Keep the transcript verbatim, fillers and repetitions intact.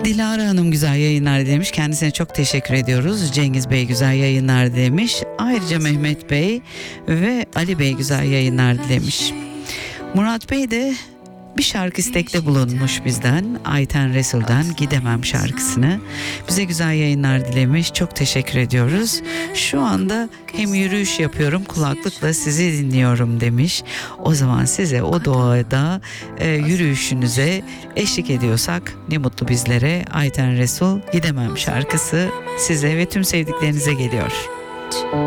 Dilara Hanım güzel yayınlar demiş. Kendisine çok teşekkür ediyoruz. Cengiz Bey güzel yayınlar demiş. Ayrıca Mehmet Bey ve Ali Bey güzel yayınlar dilemiş. Murat Bey de bir şarkı istekte bulunmuş bizden. Ayten Resul'den Gidemem şarkısını. Bize güzel yayınlar dilemiş. Çok teşekkür ediyoruz. Şu anda hem yürüyüş yapıyorum, kulaklıkla sizi dinliyorum demiş. O zaman size o doğada e, yürüyüşünüze eşlik ediyorsak ne mutlu bizlere. Ayten Resul Gidemem şarkısı size ve tüm sevdiklerinize geliyor.